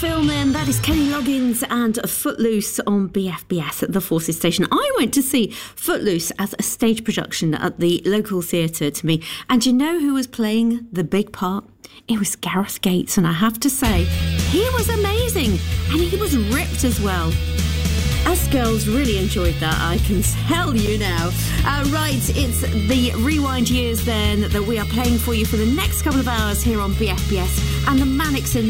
film then. That is Kenny Loggins and Footloose on BFBS at the Forces Station. I went to see Footloose as a stage production at the local theatre to me. And you know who was playing the big part? It was Gareth Gates, and I have to say, he was amazing. And he was ripped as well. Us girls really enjoyed that, I can tell you now. Right, it's the Rewind Years then that we are playing for you for the next couple of hours here on BFBS. And the Manics and